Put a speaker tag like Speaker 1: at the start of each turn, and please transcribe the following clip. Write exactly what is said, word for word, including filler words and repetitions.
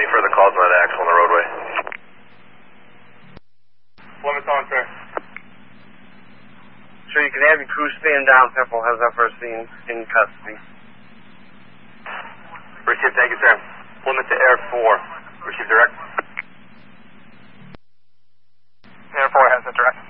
Speaker 1: Any further calls on that axle on the roadway?
Speaker 2: Limits on, sir.
Speaker 3: Sure, you can have your crew stand down. Pepple has our first scene in custody.
Speaker 1: Receive, thank you, sir. Limit to Air four. Receive direct.
Speaker 2: Air four has it direct.